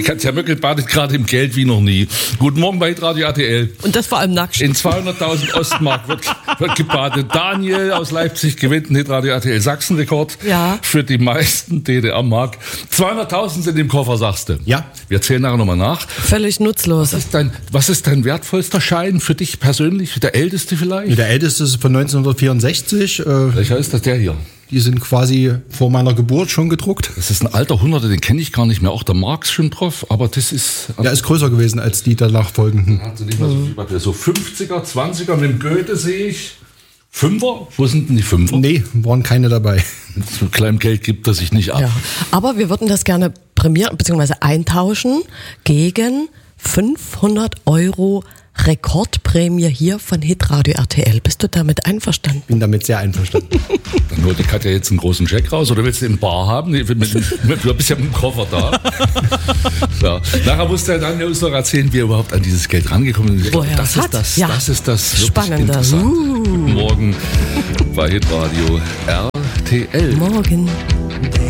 Katja Möckel badet gerade im Geld wie noch nie. Guten Morgen bei Radio RTL. Und das vor allem nackt. In 200.000 Ostmark wird gebadet. Daniel aus Leipzig gewinnt einen Hitradio RTL Sachsenrekord für die meisten DDR-Mark. 200.000 sind im Koffer, sagst du? Ja. Wir zählen nachher nochmal nach. Völlig nutzlos. Was ist dein wertvollster Schein für dich persönlich? Der älteste vielleicht? Der älteste ist von 1964. Welcher ist das? Der hier? Die sind quasi vor meiner Geburt schon gedruckt. Das ist ein alter Hunderter, den kenne ich gar nicht mehr. Auch der Marx schon drauf, aber das ist... Der ist größer gewesen als die danach folgenden. Hat nicht mehr so viel Papier. So 50er, 20er, mit dem Goethe sehe ich. 5er? Wo sind denn die 5er? Nee, waren keine dabei. Mit so kleinem Geld gibt er sich nicht ab. Ja. Aber wir würden das gerne prämieren bzw. eintauschen gegen 500 € Rekordprämie hier von Hitradio RTL. Bist du damit einverstanden? Bin damit sehr einverstanden. Dann holt die Katja jetzt einen großen Scheck raus oder willst du im Bar haben? Du bist ja mit dem Koffer da. So. Nachher musst du dann uns noch erzählen, wie er überhaupt an dieses Geld rangekommen ist. Woher Das ist das. Ja. Das ist das. Spannender. Guten Morgen bei Hitradio RTL. Morgen.